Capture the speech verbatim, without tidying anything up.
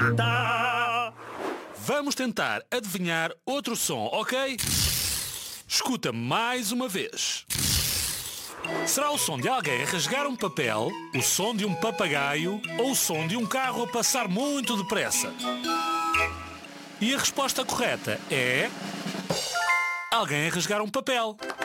Vamos tentar adivinhar outro som, ok? Escuta mais uma vez. Será o som de alguém a rasgar um papel, o som de um papagaio ou o som de um carro a passar muito depressa? E a resposta correta é... alguém a rasgar um papel.